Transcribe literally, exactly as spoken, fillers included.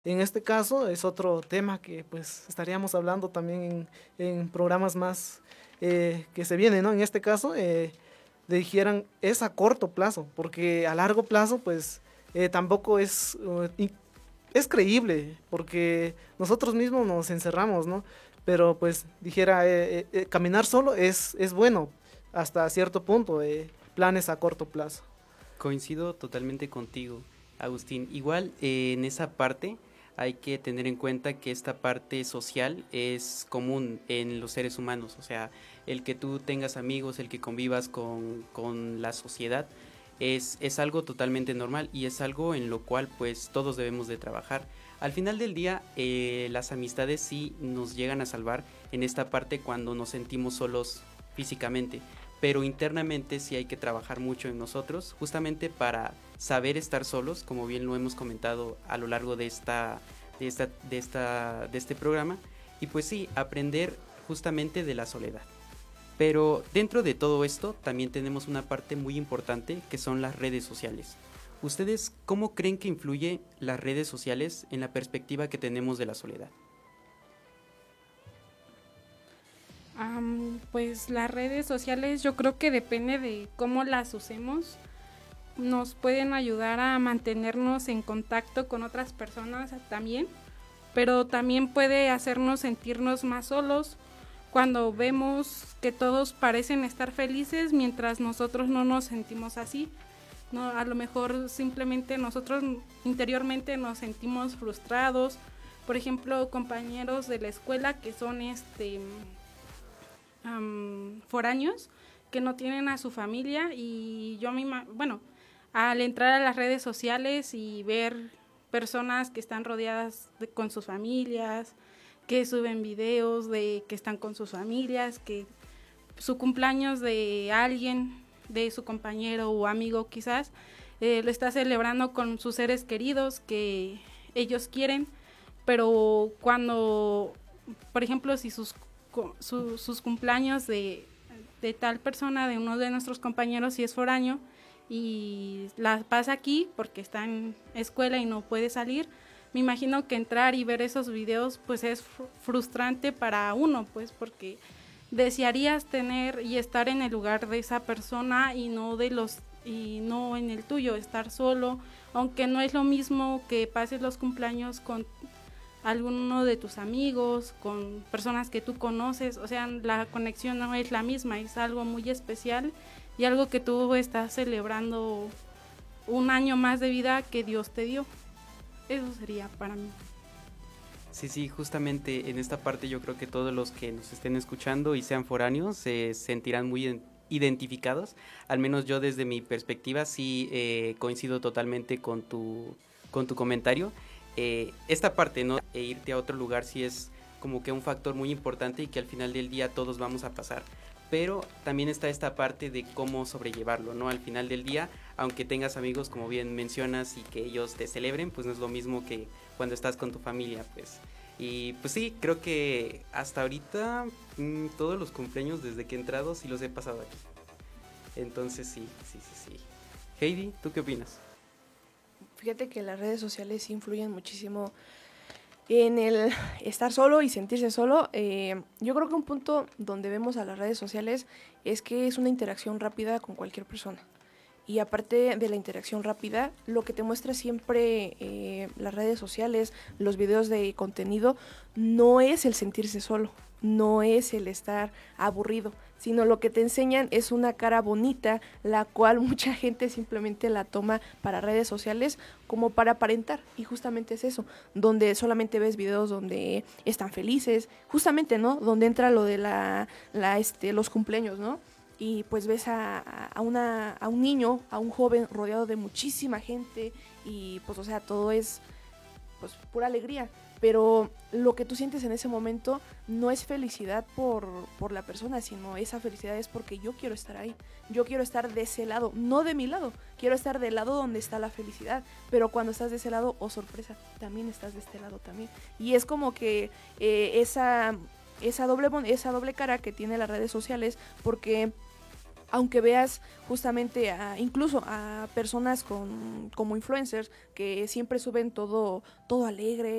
En este caso es otro tema que pues estaríamos hablando también en, en programas más eh, que se vienen, ¿no? En este caso eh, dijeran es a corto plazo, porque a largo plazo pues eh, tampoco es, uh, in- es creíble, porque nosotros mismos nos encerramos, ¿no? Pero pues dijera, eh, eh, eh, caminar solo es, es bueno hasta cierto punto, eh, planes a corto plazo. Coincido totalmente contigo, Agustín. Igual eh, en esa parte hay que tener en cuenta que esta parte social es común en los seres humanos, o sea, el que tú tengas amigos, el que convivas con, con la sociedad, es, es algo totalmente normal y es algo en lo cual pues todos debemos de trabajar. Al final del día, eh, las amistades sí nos llegan a salvar en esta parte cuando nos sentimos solos físicamente, pero internamente sí hay que trabajar mucho en nosotros, justamente para saber estar solos, como bien lo hemos comentado a lo largo de esta, de esta, de esta, de este programa, y pues sí, aprender justamente de la soledad. Pero dentro de todo esto también tenemos una parte muy importante que son las redes sociales. ¿Ustedes cómo creen que influye las redes sociales en la perspectiva que tenemos de la soledad? Am, pues las redes sociales yo creo que depende de cómo las usemos. Nos pueden ayudar a mantenernos en contacto con otras personas también, pero también puede hacernos sentirnos más solos cuando vemos que todos parecen estar felices mientras nosotros no nos sentimos así. No, a lo mejor simplemente nosotros interiormente nos sentimos frustrados. Por ejemplo, compañeros de la escuela que son este um, foráneos, que no tienen a su familia, y yo me bueno, al entrar a las redes sociales y ver personas que están rodeadas de, con sus familias, que suben videos de que están con sus familias, que su cumpleaños de alguien, de su compañero o amigo quizás, eh, lo está celebrando con sus seres queridos que ellos quieren, pero cuando, por ejemplo, si sus, su, sus cumpleaños de, de tal persona, de uno de nuestros compañeros, si es foráneo, y la pasa aquí porque está en escuela y no puede salir, me imagino que entrar y ver esos videos pues es frustrante para uno, pues porque desearías tener y estar en el lugar de esa persona y no de los y no en el tuyo, estar solo, aunque no es lo mismo que pases los cumpleaños con alguno de tus amigos, con personas que tú conoces, o sea, la conexión no es la misma, es algo muy especial y algo que tú estás celebrando un año más de vida que Dios te dio. Eso sería para mí. Sí, sí, justamente en esta parte yo creo que todos los que nos estén escuchando y sean foráneos se sentirán muy identificados. Al menos yo desde mi perspectiva sí eh, coincido totalmente con tu, con tu comentario. Eh, esta parte, ¿no? E irte a otro lugar sí es como que un factor muy importante y que al final del día todos vamos a pasar. Pero también está esta parte de cómo sobrellevarlo, ¿no? Al final del día, aunque tengas amigos, como bien mencionas, y que ellos te celebren, pues no es lo mismo que cuando estás con tu familia, pues. Y pues sí, creo que hasta ahorita mmm, todos los cumpleaños desde que he entrado sí los he pasado aquí. Entonces sí, sí, sí, sí. Heidi, ¿tú qué opinas? Fíjate que las redes sociales influyen muchísimo en el estar solo y sentirse solo. Eh, yo creo que un punto donde vemos a las redes sociales es que es una interacción rápida con cualquier persona. Y aparte de la interacción rápida, lo que te muestra siempre eh, las redes sociales, los videos de contenido, no es el sentirse solo, no es el estar aburrido, sino lo que te enseñan es una cara bonita, la cual mucha gente simplemente la toma para redes sociales como para aparentar. Y justamente es eso, donde solamente ves videos donde están felices, justamente, ¿no? Donde entra lo de la, la este, los cumpleaños, ¿no? Y pues ves a, a, una, a un niño, a un joven rodeado de muchísima gente y pues o sea, todo es pues pura alegría, pero lo que tú sientes en ese momento no es felicidad por, por la persona, sino esa felicidad es porque yo quiero estar ahí, yo quiero estar de ese lado, no de mi lado, quiero estar del lado donde está la felicidad, pero cuando estás de ese lado, oh sorpresa, también estás de este lado también, y es como que eh, esa, esa, doble, esa doble cara que tiene las redes sociales, porque aunque veas justamente a, incluso a personas con, como influencers que siempre suben todo, todo alegre,